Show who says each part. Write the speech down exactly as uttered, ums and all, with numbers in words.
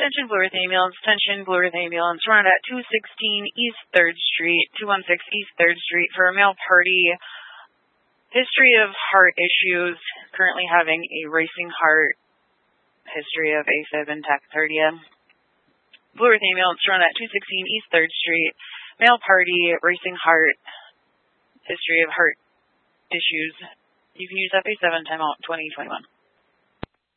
Speaker 1: Attention Blue Earth Ambulance, attention Blue Earth Ambulance. We're at two sixteen East third Street, two one six East third Street for a male party. History of heart issues, currently having a racing heart, history of AFib and tachycardia. Blue Earth Ambulance, run at two sixteen East third Street, male party, racing heart, history of heart issues. You can use F A seven, timeout twenty twenty-one.